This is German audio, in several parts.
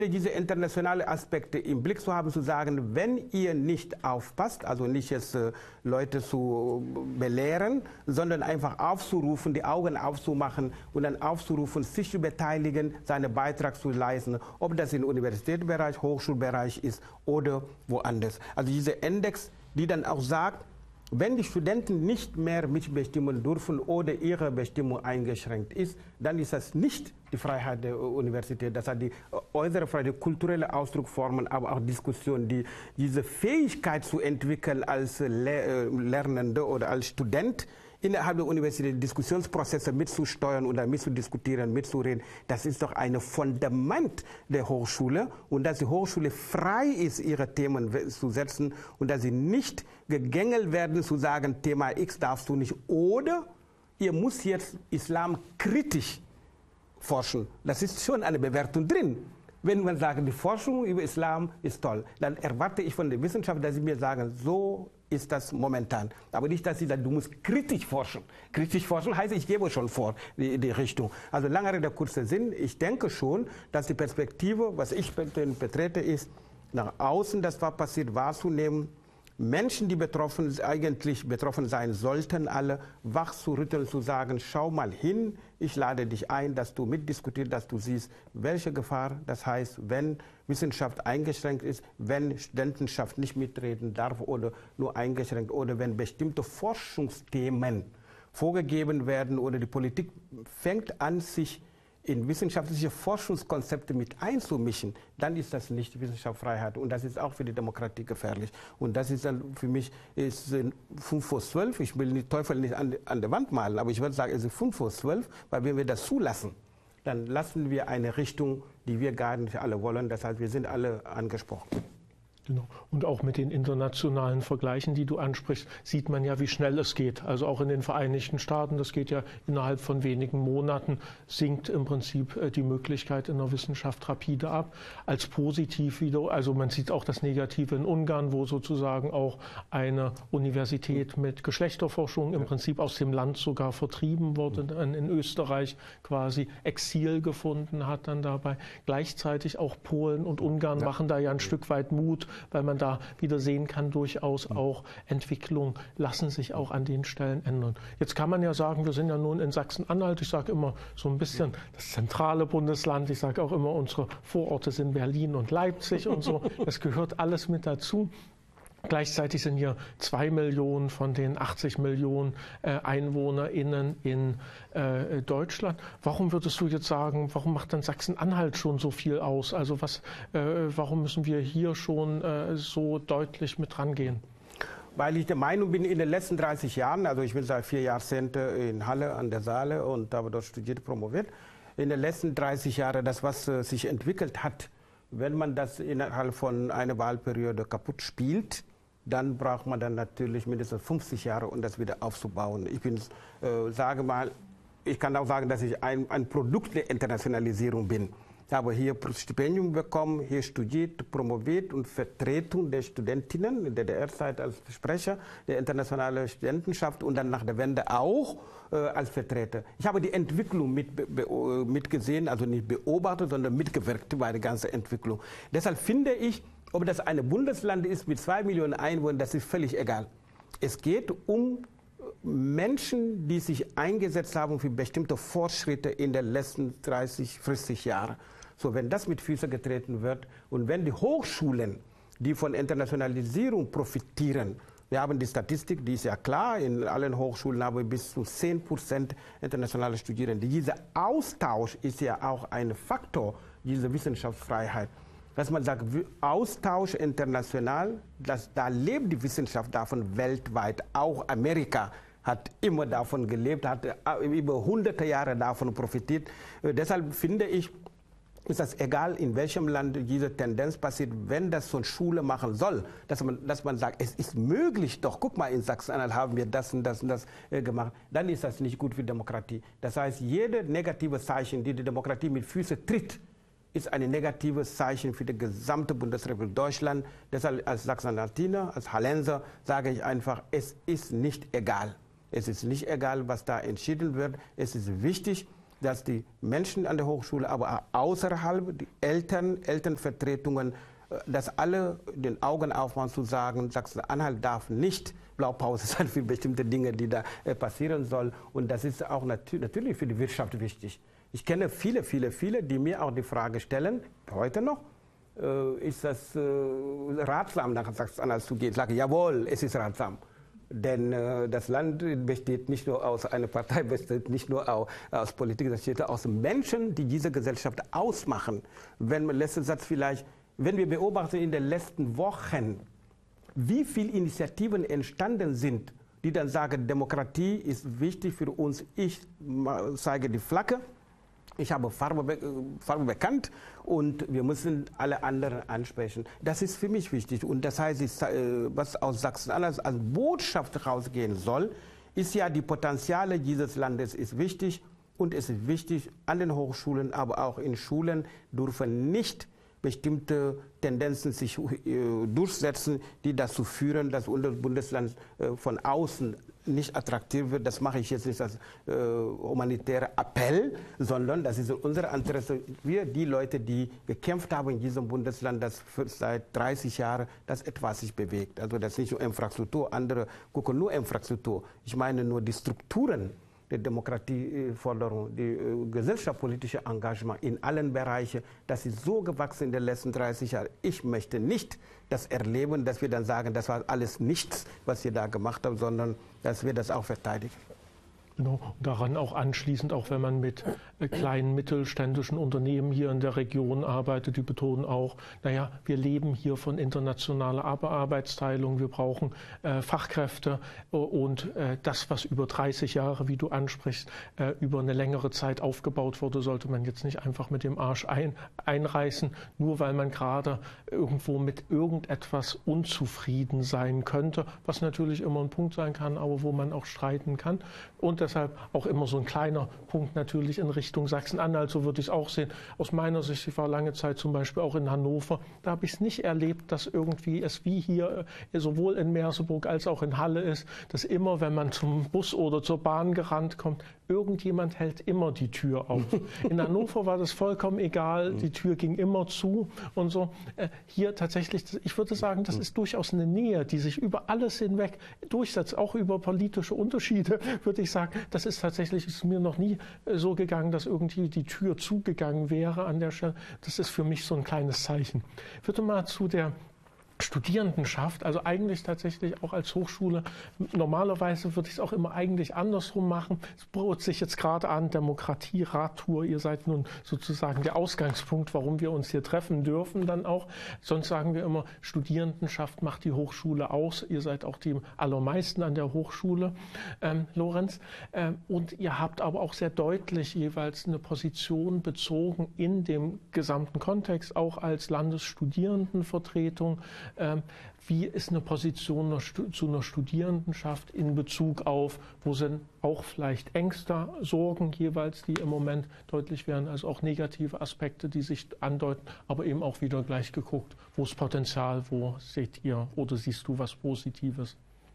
diese internationalen Aspekte im Blick zu haben, zu sagen, wenn ihr nicht aufpasst, also nicht jetzt Leute zu belehren, sondern einfach aufzurufen, die Augen aufzumachen und dann aufzurufen, sich zu beteiligen, seinen Beitrag zu leisten, ob das im Universitätsbereich, Hochschulbereich ist oder woanders. Also diese Index, die dann auch sagt, wenn die Studenten nicht mehr mitbestimmen dürfen oder ihre Bestimmung eingeschränkt ist, dann ist das nicht die Freiheit der Universität. Das hat die äußere Freiheit, die kulturelle Ausdrucksformen, aber auch Diskussionen, diese Fähigkeit zu entwickeln als Lernende oder als Student innerhalb der Universität Diskussionsprozesse mitzusteuern oder mitzudiskutieren, mitzureden, das ist doch ein Fundament der Hochschule und dass die Hochschule frei ist, ihre Themen zu setzen und dass sie nicht gegängelt werden zu sagen, Thema X darfst du nicht oder ihr müsst jetzt Islam kritisch forschen. Das ist schon eine Bewertung drin. Wenn man sagt, die Forschung über Islam ist toll, dann erwarte ich von der Wissenschaft, dass sie mir sagen, so ist das momentan. Aber nicht, dass sie sagen, du musst kritisch forschen. Kritisch forschen heißt, ich gebe schon vor die Richtung. Also lange Rede, kurzer Sinn. Ich denke schon, dass die Perspektive, was ich betrete, ist, nach außen das war passiert, wahrzunehmen, Menschen, die eigentlich betroffen sein sollten, alle wach zu rütteln, zu sagen, schau mal hin, ich lade dich ein, dass du mitdiskutierst, dass du siehst, welche Gefahr das heißt, wenn Wissenschaft eingeschränkt ist, wenn Studentenschaft nicht mitreden darf oder nur eingeschränkt oder wenn bestimmte Forschungsthemen vorgegeben werden oder die Politik fängt an, sich in wissenschaftliche Forschungskonzepte mit einzumischen, dann ist das nicht Wissenschaftsfreiheit und das ist auch für die Demokratie gefährlich. Und das ist dann für mich ist 5 vor 12, ich will den Teufel nicht an der Wand malen, aber ich würde sagen, es ist 5 vor 12, weil wenn wir das zulassen, dann lassen wir eine Richtung, die wir gar nicht alle wollen. Das heißt, wir sind alle angesprochen. Genau. Und auch mit den internationalen Vergleichen, die du ansprichst, sieht man ja, wie schnell es geht. Also auch in den Vereinigten Staaten, das geht ja innerhalb von wenigen Monaten, sinkt im Prinzip die Möglichkeit in der Wissenschaft rapide ab. Als positiv wieder, also man sieht auch das Negative in Ungarn, wo sozusagen auch eine Universität mit Geschlechterforschung im Prinzip aus dem Land sogar vertrieben wurde, in Österreich quasi Exil gefunden hat dann dabei. Gleichzeitig auch Polen und Ungarn machen da ja ein Stück weit Mut, weil man da wieder sehen kann, durchaus auch Entwicklungen lassen sich auch an den Stellen ändern. Jetzt kann man ja sagen, wir sind ja nun in Sachsen-Anhalt, ich sage immer so ein bisschen das zentrale Bundesland, ich sage auch immer, unsere Vororte sind Berlin und Leipzig und so, das gehört alles mit dazu. Gleichzeitig sind hier 2 Millionen von den 80 Millionen EinwohnerInnen in Deutschland. Warum würdest du jetzt sagen, warum macht dann Sachsen-Anhalt schon so viel aus? Also warum müssen wir hier schon so deutlich mit rangehen? Weil ich der Meinung bin, in den letzten 30 Jahren, also ich bin seit 4 Jahrzehnten in Halle an der Saale und habe dort studiert, promoviert, in den letzten 30 Jahren, das was sich entwickelt hat, wenn man das innerhalb von einer Wahlperiode kaputt spielt, dann braucht man dann natürlich mindestens 50 Jahre, um das wieder aufzubauen. Ich bin, sage mal, ich kann auch sagen, dass ich ein Produkt der Internationalisierung bin. Ich habe hier Stipendium bekommen, hier studiert, promoviert und Vertretung der Studentinnen in der DDR-Zeit als Sprecher der internationalen Studentenschaft und dann nach der Wende auch als Vertreter. Ich habe die Entwicklung mitgesehen, also nicht beobachtet, sondern mitgewirkt bei der ganzen Entwicklung. Deshalb finde ich, ob das ein Bundesland ist mit 2 Millionen Einwohnern, das ist völlig egal. Es geht um Menschen, die sich eingesetzt haben für bestimmte Fortschritte in den letzten 30, 40 Jahren. So, wenn das mit Füßen getreten wird und wenn die Hochschulen, die von Internationalisierung profitieren, wir haben die Statistik, die ist ja klar, in allen Hochschulen haben wir bis zu 10% internationale Studierende. Dieser Austausch ist ja auch ein Faktor dieser Wissenschaftsfreiheit. Dass man sagt, Austausch international, da lebt die Wissenschaft davon weltweit. Auch Amerika hat immer davon gelebt, hat über hunderte Jahre davon profitiert. Deshalb finde ich, ist das egal, in welchem Land diese Tendenz passiert, wenn das so eine Schule machen soll, dass man sagt, es ist möglich doch, guck mal, in Sachsen-Anhalt haben wir das und das und das gemacht, dann ist das nicht gut für Demokratie. Das heißt, jede negative Zeichen, die die Demokratie mit Füßen tritt, ist ein negatives Zeichen für die gesamte Bundesrepublik Deutschland. Deshalb als Sachsen-Anhaltiner, als Hallenser sage ich einfach, es ist nicht egal. Es ist nicht egal, was da entschieden wird. Es ist wichtig, dass die Menschen an der Hochschule, aber auch außerhalb, die Elternvertretungen, dass alle den Augen aufmachen zu sagen, Sachsen-Anhalt darf nicht Blaupause sein für bestimmte Dinge, die da passieren sollen. Und das ist auch natürlich für die Wirtschaft wichtig. Ich kenne viele, die mir auch die Frage stellen, heute noch, ist das ratsam, nach Sachsen-Anhalt zu gehen? Ich sage, jawohl, es ist ratsam. Denn das Land besteht nicht nur aus einer Partei, besteht nicht nur aus Politik, das besteht aus Menschen, die diese Gesellschaft ausmachen. Letzter Satz vielleicht, wenn wir beobachten in den letzten Wochen, wie viele Initiativen entstanden sind, die dann sagen, Demokratie ist wichtig für uns, ich zeige die Flagge, ich habe Farbe bekannt und wir müssen alle anderen ansprechen. Das ist für mich wichtig. Und das heißt, was aus Sachsen-Anhalt als Botschaft rausgehen soll, ist ja, die Potenziale dieses Landes ist wichtig. Und es ist wichtig, an den Hochschulen, aber auch in Schulen dürfen nicht bestimmte Tendenzen sich durchsetzen, die dazu führen, dass unser Bundesland von außen nicht attraktiv wird. Das mache ich jetzt nicht als humanitärer Appell, sondern das ist unser Interesse. Wir, die Leute, die gekämpft haben in diesem Bundesland, das seit 30 Jahren, dass etwas sich bewegt. Also das ist nicht nur Infrastruktur, andere gucken nur Infrastruktur. Ich meine nur die Strukturen der Demokratieforderung, die gesellschaftspolitische Engagement in allen Bereichen, das ist so gewachsen in den letzten 30 Jahren. Ich möchte nicht das erleben, dass wir dann sagen, das war alles nichts, was wir da gemacht haben, sondern dass wir das auch verteidigen. Genau, und daran auch anschließend, auch wenn man mit kleinen mittelständischen Unternehmen hier in der Region arbeitet, die betonen auch, naja, wir leben hier von internationaler Arbeitsteilung, wir brauchen Fachkräfte und das, was über 30 Jahre, wie du ansprichst, über eine längere Zeit aufgebaut wurde, sollte man jetzt nicht einfach mit dem Arsch einreißen, nur weil man gerade irgendwo mit irgendetwas unzufrieden sein könnte, was natürlich immer ein Punkt sein kann, aber wo man auch streiten kann. Und deshalb auch immer so ein kleiner Punkt natürlich in Richtung Sachsen-Anhalt, so würde ich es auch sehen. Aus meiner Sicht, ich war lange Zeit zum Beispiel auch in Hannover, da habe ich es nicht erlebt, dass irgendwie es wie hier sowohl in Merseburg als auch in Halle ist, dass immer, wenn man zum Bus oder zur Bahn gerannt kommt, irgendjemand hält immer die Tür auf. In Hannover war das vollkommen egal, die Tür ging immer zu und so. Hier tatsächlich, ich würde sagen, das ist durchaus eine Nähe, die sich über alles hinweg durchsetzt, auch über politische Unterschiede, würde ich sagen. Das ist tatsächlich, ist mir noch nie so gegangen, dass irgendwie die Tür zugegangen wäre an der Stelle. Das ist für mich so ein kleines Zeichen. Ich würde mal zu der Studierendenschaft, also eigentlich tatsächlich auch als Hochschule, normalerweise würde ich es auch immer eigentlich andersrum machen. Es bot sich jetzt gerade an, Demokratie-Radtour, ihr seid nun sozusagen der Ausgangspunkt, warum wir uns hier treffen dürfen dann auch. Sonst sagen wir immer, Studierendenschaft macht die Hochschule aus. Ihr seid auch die allermeisten an der Hochschule, Lorenz. Und ihr habt aber auch sehr deutlich jeweils eine Position bezogen in dem gesamten Kontext, auch als Landesstudierendenvertretung. Wie ist eine Position zu einer Studierendenschaft in Bezug auf, wo sind auch vielleicht Ängste, Sorgen jeweils, die im Moment deutlich werden, also auch negative Aspekte, die sich andeuten, aber eben auch wieder gleich geguckt, wo ist Potenzial, wo seht ihr oder siehst du was Positives?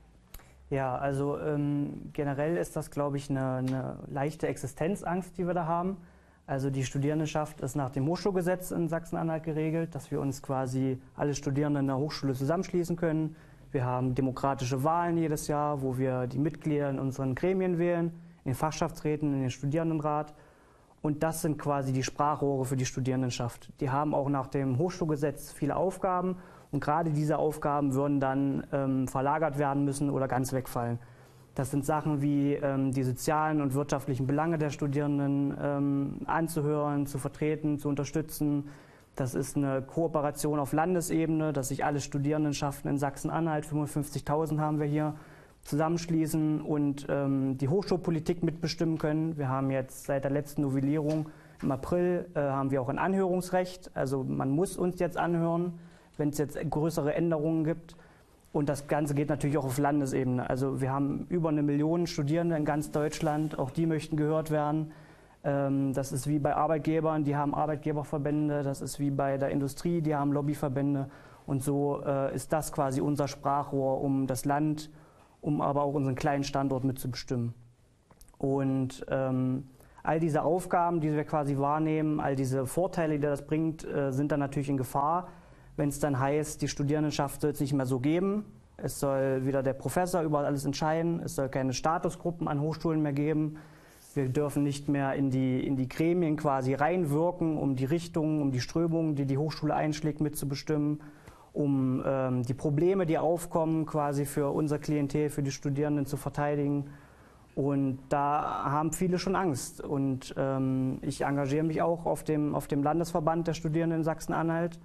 Ja, also generell ist das, glaube ich, eine leichte Existenzangst, die wir da haben. Also die Studierendenschaft ist nach dem Hochschulgesetz in Sachsen-Anhalt geregelt, dass wir uns quasi alle Studierenden in der Hochschule zusammenschließen können. Wir haben demokratische Wahlen jedes Jahr, wo wir die Mitglieder in unseren Gremien wählen, in den Fachschaftsräten, in den Studierendenrat. Und das sind quasi die Sprachrohre für die Studierendenschaft. Die haben auch nach dem Hochschulgesetz viele Aufgaben und gerade diese Aufgaben würden dann verlagert werden müssen oder ganz wegfallen. Das sind Sachen wie die sozialen und wirtschaftlichen Belange der Studierenden anzuhören, zu vertreten, zu unterstützen. Das ist eine Kooperation auf Landesebene, dass sich alle Studierendenschaften in Sachsen-Anhalt, 55.000 haben wir hier, zusammenschließen und die Hochschulpolitik mitbestimmen können. Wir haben jetzt seit der letzten Novellierung im April haben wir auch ein Anhörungsrecht. Also man muss uns jetzt anhören, wenn es jetzt größere Änderungen gibt. Und das Ganze geht natürlich auch auf Landesebene. Also wir haben über 1 Million Studierende in ganz Deutschland, auch die möchten gehört werden. Das ist wie bei Arbeitgebern, die haben Arbeitgeberverbände, das ist wie bei der Industrie, die haben Lobbyverbände. Und so ist das quasi unser Sprachrohr, um das Land, um aber auch unseren kleinen Standort mitzubestimmen. Und all diese Aufgaben, die wir quasi wahrnehmen, all diese Vorteile, die das bringt, sind dann natürlich in Gefahr, wenn es dann heißt, die Studierendenschaft soll es nicht mehr so geben. Es soll wieder der Professor über alles entscheiden. Es soll keine Statusgruppen an Hochschulen mehr geben. Wir dürfen nicht mehr in die Gremien quasi reinwirken, um die Richtungen, um die Strömungen, die die Hochschule einschlägt, mitzubestimmen, um die Probleme, die aufkommen, quasi für unser Klientel, für die Studierenden zu verteidigen. Und da haben viele schon Angst. Und ich engagiere mich auch auf dem Landesverband der Studierenden in Sachsen-Anhalt.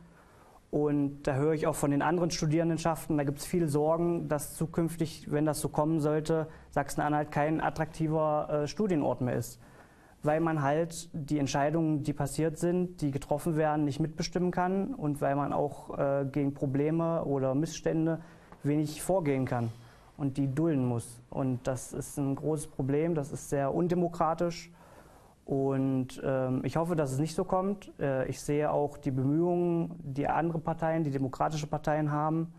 Und da höre ich auch von den anderen Studierendenschaften, da gibt es viele Sorgen, dass zukünftig, wenn das so kommen sollte, Sachsen-Anhalt kein attraktiver Studienort mehr ist. Weil man halt die Entscheidungen, die passiert sind, die getroffen werden, nicht mitbestimmen kann und weil man auch gegen Probleme oder Missstände wenig vorgehen kann und die dulden muss. Und das ist ein großes Problem, das ist sehr undemokratisch. Und ich hoffe, dass es nicht so kommt. Ich sehe auch die Bemühungen, die andere Parteien, die demokratische Parteien haben,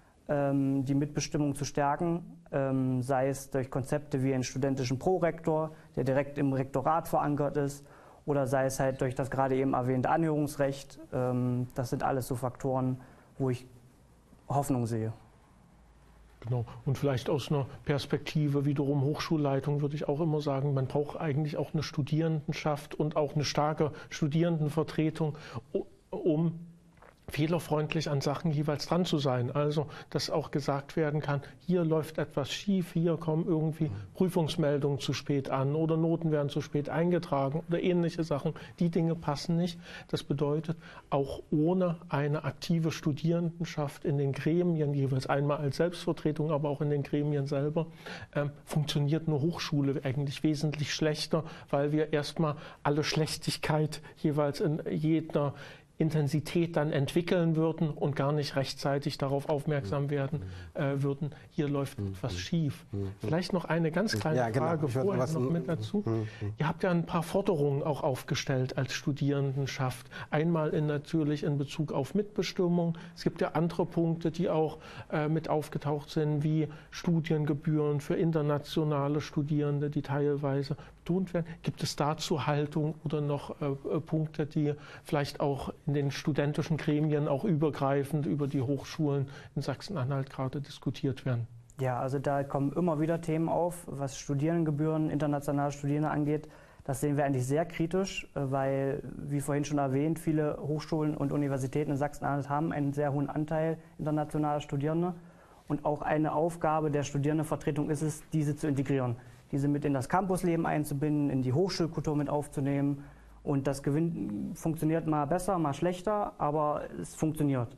die Mitbestimmung zu stärken, sei es durch Konzepte wie einen studentischen Prorektor, der direkt im Rektorat verankert ist, oder sei es halt durch das gerade eben erwähnte Anhörungsrecht. Das sind alles so Faktoren, wo ich Hoffnung sehe. Genau. Und vielleicht aus einer Perspektive wiederum Hochschulleitung würde ich auch immer sagen, man braucht eigentlich auch eine Studierendenschaft und auch eine starke Studierendenvertretung, um fehlerfreundlich an Sachen jeweils dran zu sein. Also, dass auch gesagt werden kann, hier läuft etwas schief, hier kommen irgendwie Prüfungsmeldungen zu spät an oder Noten werden zu spät eingetragen oder ähnliche Sachen. Die Dinge passen nicht. Das bedeutet, auch ohne eine aktive Studierendenschaft in den Gremien, jeweils einmal als Selbstvertretung, aber auch in den Gremien selber, funktioniert eine Hochschule eigentlich wesentlich schlechter, weil wir erstmal alle Schlechtigkeit jeweils in jeder Intensität dann entwickeln würden und gar nicht rechtzeitig darauf aufmerksam werden würden, hier läuft etwas schief. Vielleicht noch eine ganz kleine Frage vorher noch mit dazu. Ihr habt ja ein paar Forderungen auch aufgestellt als Studierendenschaft. Einmal natürlich in Bezug auf Mitbestimmung. Es gibt ja andere Punkte, die auch mit aufgetaucht sind, wie Studiengebühren für internationale Studierende, die teilweise betont werden. Gibt es dazu Haltung oder noch Punkte, die vielleicht auch in den studentischen Gremien auch übergreifend über die Hochschulen in Sachsen-Anhalt gerade diskutiert werden? Ja, also da kommen immer wieder Themen auf, was Studiengebühren, internationale Studierende angeht. Das sehen wir eigentlich sehr kritisch, weil, wie vorhin schon erwähnt, viele Hochschulen und Universitäten in Sachsen-Anhalt haben einen sehr hohen Anteil internationaler Studierende. Und auch eine Aufgabe der Studierendenvertretung ist es, diese zu integrieren, diese mit in das Campusleben einzubinden, in die Hochschulkultur mit aufzunehmen. Und das funktioniert mal besser, mal schlechter, aber es funktioniert.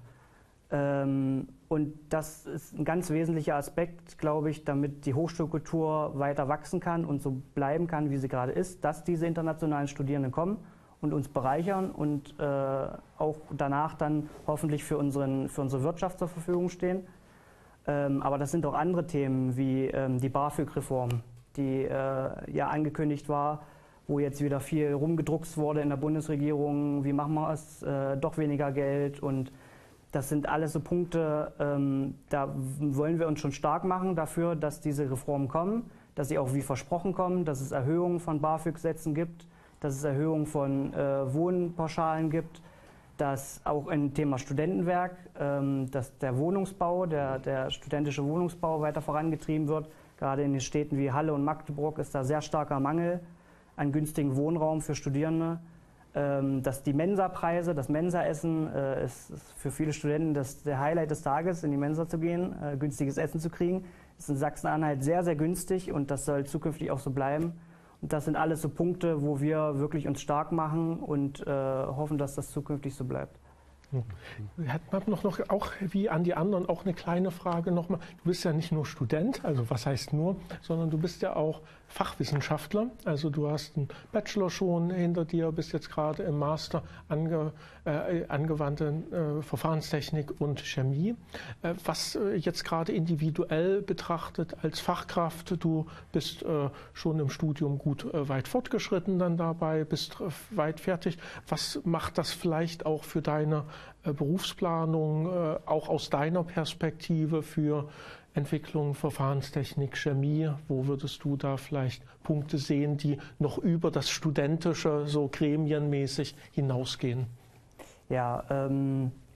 Und das ist ein ganz wesentlicher Aspekt, glaube ich, damit die Hochschulkultur weiter wachsen kann und so bleiben kann, wie sie gerade ist, dass diese internationalen Studierenden kommen und uns bereichern und auch danach dann hoffentlich für unsere Wirtschaft zur Verfügung stehen. Aber das sind auch andere Themen wie die BAföG-Reform, die ja angekündigt war, wo jetzt wieder viel rumgedruckst wurde in der Bundesregierung, wie machen wir es, doch weniger Geld. Und das sind alles so Punkte, da wollen wir uns schon stark machen dafür, dass diese Reformen kommen, dass sie auch wie versprochen kommen, dass es Erhöhungen von BAföG-Sätzen gibt, dass es Erhöhungen von Wohnpauschalen gibt, dass auch im Thema Studentenwerk, dass der Wohnungsbau, der studentische Wohnungsbau weiter vorangetrieben wird. Gerade in den Städten wie Halle und Magdeburg ist da sehr starker Mangel an günstigen Wohnraum für Studierende, dass die Mensapreise, das Mensaessen ist für viele Studenten der Highlight des Tages, in die Mensa zu gehen, günstiges Essen zu kriegen. Das ist in Sachsen-Anhalt sehr, sehr günstig und das soll zukünftig auch so bleiben. Und das sind alles so Punkte, wo wir wirklich uns stark machen und hoffen, dass das zukünftig so bleibt. Hat man noch auch wie an die anderen auch eine kleine Frage nochmal. Du bist ja nicht nur Student, also was heißt nur, sondern du bist ja auch Fachwissenschaftler. Also du hast einen Bachelor schon hinter dir, bist jetzt gerade im Master angewandte Verfahrenstechnik und Chemie. Was jetzt gerade individuell betrachtet als Fachkraft, du bist schon im Studium gut weit fortgeschritten dann dabei, bist weit fertig. Was macht das vielleicht auch für deine Berufsplanung, auch aus deiner Perspektive für Entwicklung, Verfahrenstechnik, Chemie? Wo würdest du da vielleicht Punkte sehen, die noch über das Studentische, so gremienmäßig hinausgehen? Ja,